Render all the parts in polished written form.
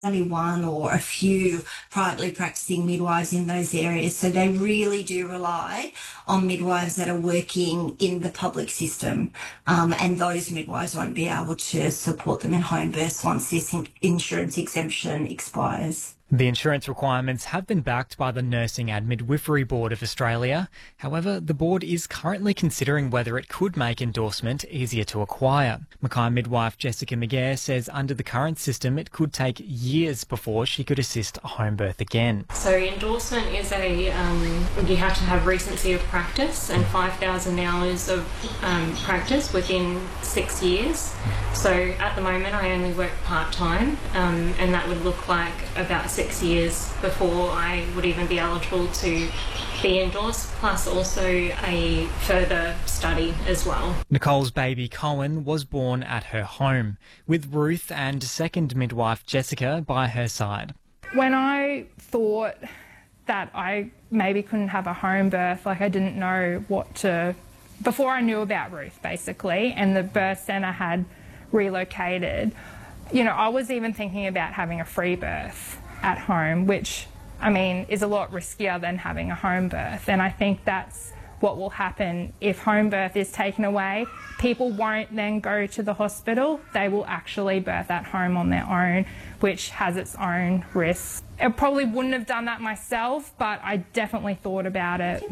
only one or a few privately practicing midwives in those areas. So they really do rely on midwives that are working in the public system. And those midwives won't be able to support them in home births once this insurance exemption expires. The insurance requirements have been backed by the Nursing and Midwifery Board of Australia. However, the board is currently considering whether it could make endorsement easier to acquire. Mackay midwife Jessica McGair says under the current system it could take years before she could assist a home birth again. So endorsement is you have to have recency of practice and 5,000 hours of practice within 6 years. So at the moment I only work part-time and that would look like about 6 years before I would even be eligible to be endorsed, plus also a further study as well. Nicole's baby Cohen was born at her home, with Ruth and second midwife Jessica by her side. When I thought that I maybe couldn't have a home birth, like I didn't know what to... Before I knew about Ruth, basically, and the birth centre had relocated, you know, I was even thinking about having a free birth at home, which, I mean, is a lot riskier than having a home birth. And I think that's what will happen if home birth is taken away. People won't then go to the hospital. They will actually birth at home on their own, which has its own risks. I probably wouldn't have done that myself, but I definitely thought about it.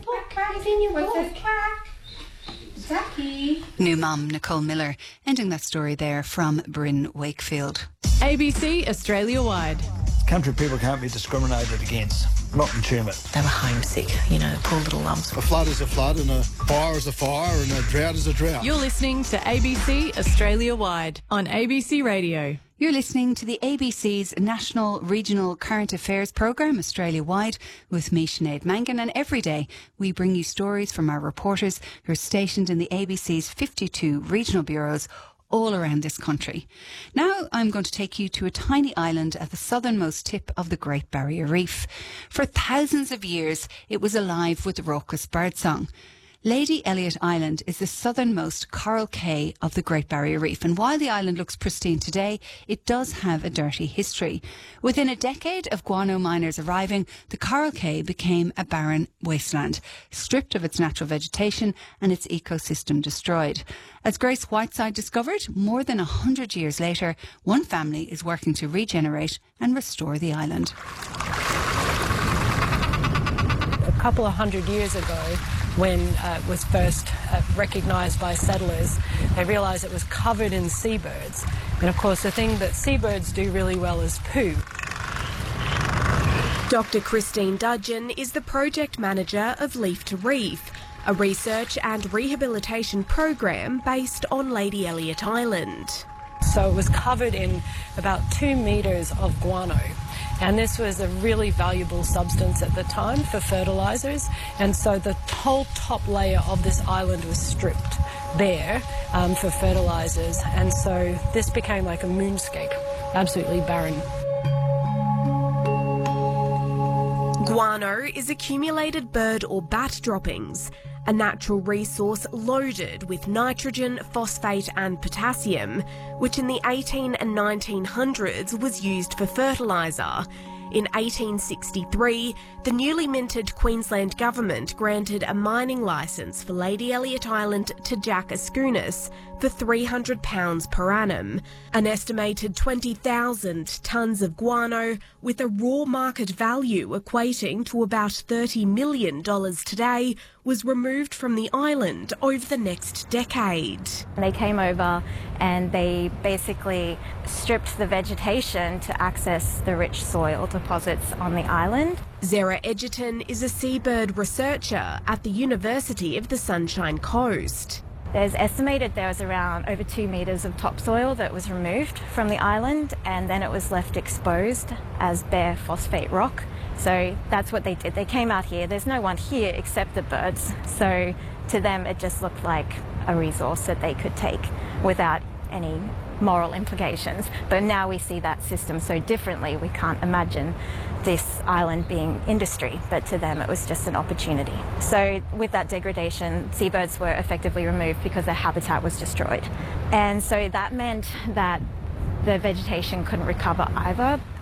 New mum Nicole Miller, ending that story there from Bryn Wakefield. ABC Australia Wide. Country people can't be discriminated against. Not in Tumut. They were homesick, you know, poor little lumps. A flood is a flood and a fire is a fire and a drought is a drought. You're listening to ABC Australia Wide on ABC Radio. You're listening to the ABC's National Regional Current Affairs programme, Australia Wide, with me, Sinead Mangan. And every day we bring you stories from our reporters who are stationed in the ABC's 52 regional bureaus all around this country. Now I'm going to take you to a tiny island at the southernmost tip of the Great Barrier Reef. For thousands of years, it was alive with raucous birdsong. Lady Elliot Island is the southernmost coral cay of the Great Barrier Reef, and while the island looks pristine today, it does have a dirty history. Within a decade of guano miners arriving, the coral cay became a barren wasteland, stripped of its natural vegetation and its ecosystem destroyed. As Grace Whiteside discovered, more than 100 years later, one family is working to regenerate and restore the island. A couple of hundred years ago, when it was first recognised by settlers, they realised it was covered in seabirds. And of course, the thing that seabirds do really well is poo. Dr. Christine Dudgeon is the project manager of Leaf to Reef, a research and rehabilitation program based on Lady Elliot Island. So it was covered in about 2 metres of guano. And this was a really valuable substance at the time for fertilisers, and so the whole top layer of this island was stripped bare for fertilisers, and so this became like a moonscape, absolutely barren. Guano is accumulated bird or bat droppings, a natural resource loaded with nitrogen, phosphate and potassium, which in the 18 and 1900s was used for fertiliser. In 1863, the newly minted Queensland government granted a mining licence for Lady Elliot Island to Jack Askunis for £300 per annum. An estimated 20,000 tonnes of guano, with a raw market value equating to about $30 million today, was removed from the island over the next decade. They came over and they basically stripped the vegetation to access the rich soil deposits on the island. Zara Edgerton is a seabird researcher at the University of the Sunshine Coast. There's estimated there was around over 2 metres of topsoil that was removed from the island, and then it was left exposed as bare phosphate rock. So that's what they did. They came out here. There's no one here except the birds. So to them it just looked like a resource that they could take without any moral implications. But now we see that system so differently. We can't imagine this island being industry, but to them it was just an opportunity. So with that degradation, seabirds were effectively removed because their habitat was destroyed. And so that meant that the vegetation couldn't recover either.